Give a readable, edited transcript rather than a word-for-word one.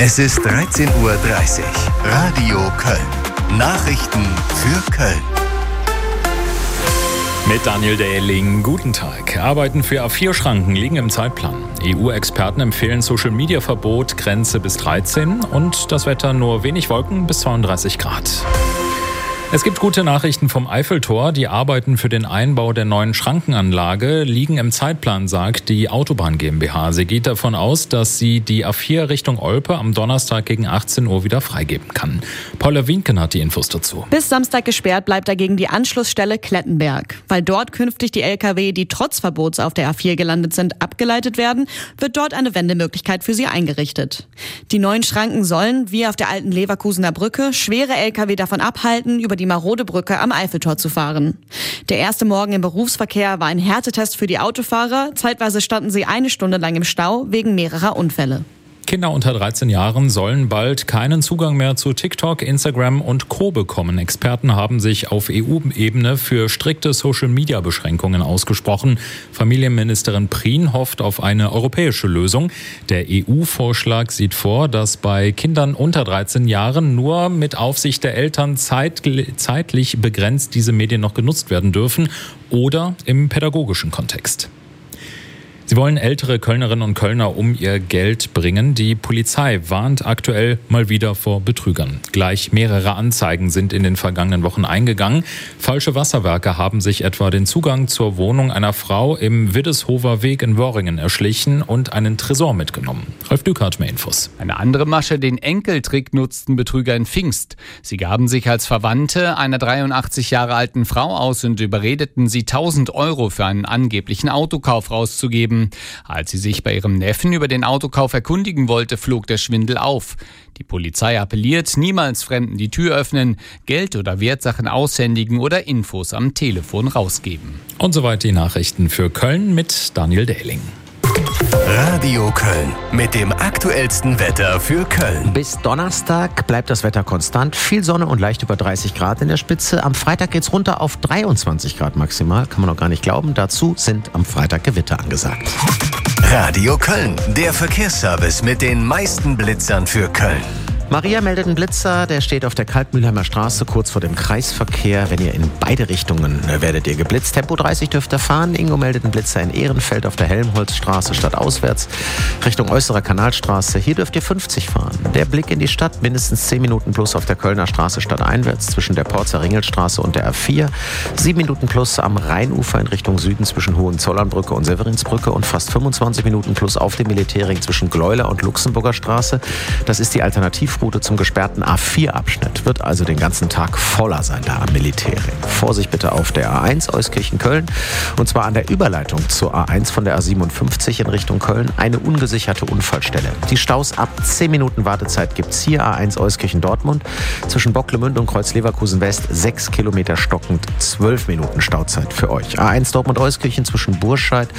Es ist 13:30 Uhr. Radio Köln. Nachrichten für Köln. Mit Daniel Dehling, guten Tag. Arbeiten für A4-Schranken liegen im Zeitplan. EU-Experten empfehlen Social-Media-Verbot, Grenze bis 13 und das Wetter nur wenig Wolken bis 32 Grad. Es gibt gute Nachrichten vom Eiffeltor. Die Arbeiten für den Einbau der neuen Schrankenanlage liegen im Zeitplan, sagt die Autobahn GmbH. Sie geht davon aus, dass sie die A4 Richtung Olpe am Donnerstag gegen 18 Uhr wieder freigeben kann. Paula Wienken hat die Infos dazu. Bis Samstag gesperrt bleibt dagegen die Anschlussstelle Klettenberg. Weil dort künftig die Lkw, die trotz Verbots auf der A4 gelandet sind, abgeleitet werden, wird dort eine Wendemöglichkeit für sie eingerichtet. Die neuen Schranken sollen, wie auf der alten Leverkusener Brücke, schwere Lkw davon abhalten, über die marode Brücke am Eiffeltor zu fahren. Der erste Morgen im Berufsverkehr war ein Härtetest für die Autofahrer. Zeitweise standen sie 1 Stunde lang im Stau wegen mehrerer Unfälle. Kinder unter 13 Jahren sollen bald keinen Zugang mehr zu TikTok, Instagram und Co. bekommen. Experten haben sich auf EU-Ebene für strikte Social-Media-Beschränkungen ausgesprochen. Familienministerin Prien hofft auf eine europäische Lösung. Der EU-Vorschlag sieht vor, dass bei Kindern unter 13 Jahren nur mit Aufsicht der Eltern zeitlich begrenzt diese Medien noch genutzt werden dürfen oder im pädagogischen Kontext. Sie wollen ältere Kölnerinnen und Kölner um ihr Geld bringen. Die Polizei warnt aktuell mal wieder vor Betrügern. Gleich mehrere Anzeigen sind in den vergangenen Wochen eingegangen. Falsche Wasserwerke haben sich etwa den Zugang zur Wohnung einer Frau im Widdeshofer Weg in Worringen erschlichen und einen Tresor mitgenommen. Ralf Düker hat mehr Infos. Eine andere Masche, den Enkeltrick, nutzten Betrüger in Pfingst. Sie gaben sich als Verwandte einer 83 Jahre alten Frau aus und überredeten sie 1.000 € für einen angeblichen Autokauf rauszugeben. Als sie sich bei ihrem Neffen über den Autokauf erkundigen wollte, flog der Schwindel auf. Die Polizei appelliert, niemals Fremden die Tür öffnen, Geld oder Wertsachen aushändigen oder Infos am Telefon rausgeben. Und soweit die Nachrichten für Köln mit Daniel Dehling. Radio Köln mit dem aktuellsten Wetter für Köln. Bis Donnerstag bleibt das Wetter konstant. Viel Sonne und leicht über 30 Grad in der Spitze. Am Freitag geht's runter auf 23 Grad maximal. Kann man noch gar nicht glauben. Dazu sind am Freitag Gewitter angesagt. Radio Köln, der Verkehrsservice mit den meisten Blitzern für Köln. Maria meldet einen Blitzer, der steht auf der Kaltmühlheimer Straße kurz vor dem Kreisverkehr. Wenn ihr in beide Richtungen werdet ihr geblitzt. Tempo 30 dürft ihr fahren. Ingo meldet einen Blitzer in Ehrenfeld auf der Helmholtzstraße stadtauswärts Richtung Äußerer Kanalstraße. Hier dürft ihr 50 fahren. Der Blick in die Stadt, mindestens 10 Minuten plus auf der Kölner Straße stadteinwärts zwischen der Porzer Ringelstraße und der A4. 7 Minuten plus am Rheinufer in Richtung Süden zwischen Hohenzollernbrücke und Severinsbrücke und fast 25 Minuten plus auf dem Militärring zwischen Gleuler und Luxemburger Straße. Das ist die Alternativroute zum gesperrten A4-Abschnitt. Wird also den ganzen Tag voller sein da am Militärring. Vorsicht bitte auf der A1 Euskirchen-Köln und zwar an der Überleitung zur A1 von der A57 in Richtung Köln. Eine ungesicherte Unfallstelle. Die Staus ab 10 Minuten Wartezeit gibt's hier. A1 Euskirchen-Dortmund zwischen Bocklemünd und Kreuz-Leverkusen-West 6 Kilometer stockend, 12 Minuten Stauzeit für euch. A1 Dortmund-Euskirchen zwischen Burscheid